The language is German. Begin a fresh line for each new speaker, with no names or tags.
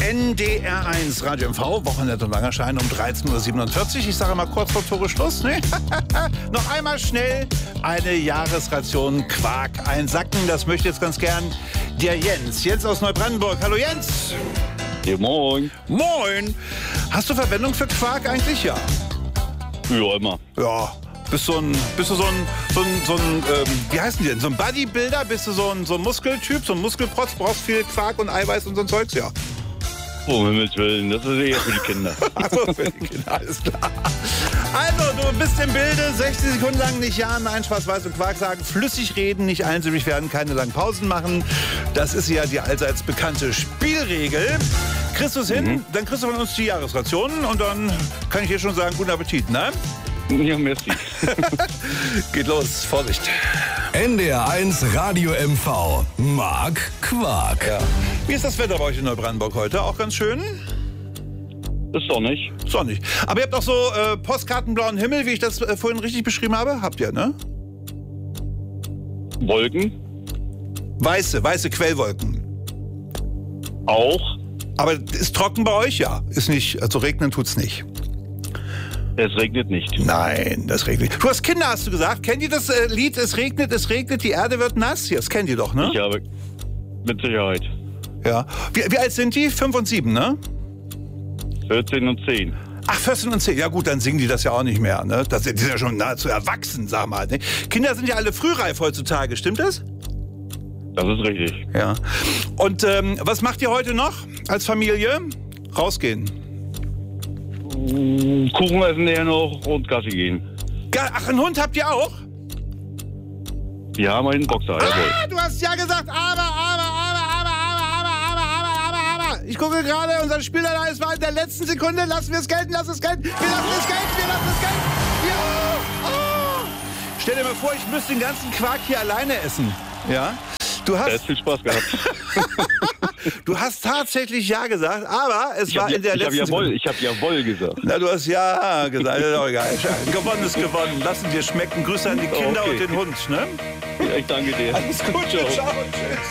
NDR1 Radio MV, Wochenende und Langerschein um 13.47 Uhr. Ich sage mal kurz vor Tore Schluss. Ne? Noch einmal schnell eine Jahresration Quark einsacken. Das möchte jetzt ganz gern der Jens. Jens aus Neubrandenburg. Hallo Jens.
Ja, moin.
Moin. Hast du Verwendung für Quark eigentlich? Ja.
Ja, immer.
Ja. Bist du so ein wie heißen die denn? So ein Bodybuilder? Bist du so ein Muskeltyp, so ein Muskelprotz? Brauchst viel Quark und Eiweiß und so ein Zeugs? Ja.
Um Himmels Willen, das ist eher für die Kinder.
Achso, für die Kinder, alles klar. Also, du bist im Bilde, 60 Sekunden lang nicht Ja, Nein, Spaß, Weiß und Quark sagen, flüssig reden, nicht einsilbig werden, keine langen Pausen machen. Das ist ja die allseits bekannte Spielregel. Kriegst du es hin, dann kriegst du von uns die Jahresrationen und dann kann ich dir schon sagen, guten Appetit, ne?
Ja, merci.
Geht los, Vorsicht.
NDR1 Radio MV. Marc Quark.
Ja. Wie ist das Wetter bei euch in Neubrandenburg heute? Auch ganz schön?
Ist sonnig.
Sonnig. Aber ihr habt auch so postkartenblauen Himmel, wie ich das vorhin richtig beschrieben habe? Habt ihr, ne?
Wolken?
Weiße Quellwolken.
Auch.
Aber ist trocken bei euch? Ja. Ist nicht, also regnen tut's nicht.
Es regnet nicht.
Nein, das regnet. Du hast Kinder, hast du gesagt. Kennt ihr das Lied, es regnet, die Erde wird nass? Ja, das kennt ihr doch, ne?
Ich habe mit Sicherheit.
Ja. Wie alt sind die? 5 und 7, ne?
14 und 10.
Ach, 14 und 10. Ja gut, dann singen die das ja auch nicht mehr, ne? Die sind ja schon nahezu erwachsen, sag mal. Ne? Kinder sind ja alle frühreif heutzutage, stimmt das?
Das ist richtig.
Ja. Und was macht ihr heute noch als Familie? Rausgehen.
Kuchen essen eher noch und Gassi gehen.
Ach, einen Hund habt ihr auch?
Wir haben einen Boxer, jawohl.
Du hast ja gesagt, aber. Ich gucke gerade, unser Spieler da ist, war in der letzten Sekunde. Lassen wir es gelten, lass es gelten. Wir lassen es gelten. Ja! Oh! Stell dir mal vor, ich müsste den ganzen Quark hier alleine essen. Ja? Du
Er hat
hast,
viel Spaß gehabt.
du hast tatsächlich Ja gesagt, aber es war in der letzten Sekunde.
Ich habe jawohl gesagt.
Na, du hast Ja gesagt, ist doch egal. Gewonnen ist gewonnen. Lassen dir schmecken. Grüße an die Kinder
Okay.
und den Hund, ne?
Ja, ich danke dir.
Alles Gute, ciao. Tschüss.